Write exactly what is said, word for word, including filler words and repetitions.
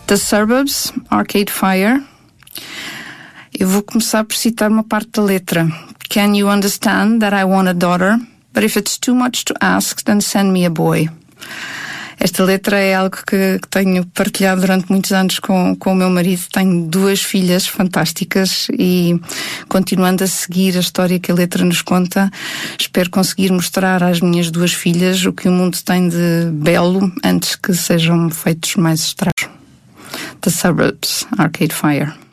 The Suburbs, Arcade Fire. Eu vou começar por citar uma parte da letra. Can you understand that I want a daughter? But if it's too much to ask, then send me a boy. Esta letra é algo que, que tenho partilhado durante muitos anos com, com o meu marido. Tenho duas filhas fantásticas e, continuando a seguir a história que a letra nos conta, espero conseguir mostrar às minhas duas filhas o que o mundo tem de belo antes que sejam feitos mais estragos. The Suburbs, Arcade Fire.